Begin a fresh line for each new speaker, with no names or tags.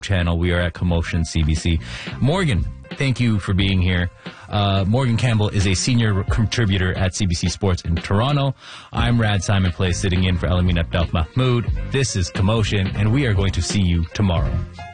channel. We are at Commotion CBC. Morgan, thank you for being here. Morgan Campbell is a senior contributor at CBC Sports in Toronto. I'm Rad Simon Place, sitting in for Elamine Abdel Mahmoud. This is Commotion, and we are going to see you tomorrow.